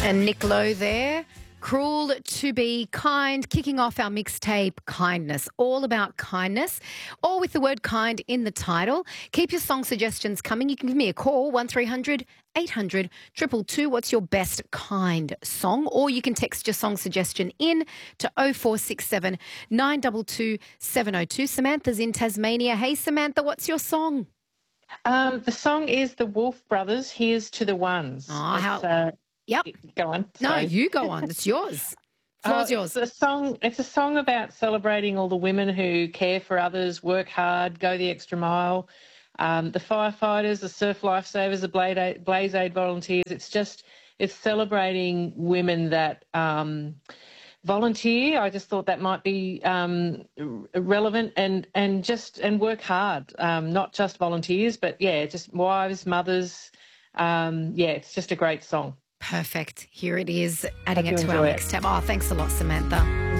And Nick Lowe there. Cruel to be kind, kicking off our mixtape Kindness, all about kindness, all with the word kind in the title. Keep your song suggestions coming. You can give me a call, 1300 800 222. What's your best kind song? Or you can text your song suggestion in to 0467 922 702. Samantha's in Tasmania. Hey, Samantha, what's your song? The song is the Wolf Brothers, Here's to the Ones. Yep. Go on. No, Sorry. you go on. It's yours. Floor's yours. It's a song about celebrating all the women who care for others, work hard, go the extra mile. The firefighters, the surf lifesavers, the Blaze Aid volunteers. It's celebrating women that volunteer. I just thought that might be relevant and work hard. Not just volunteers, but just wives, mothers. It's just a great song. Perfect. Here it is, adding it to our next tab. Oh, thanks a lot, Samantha.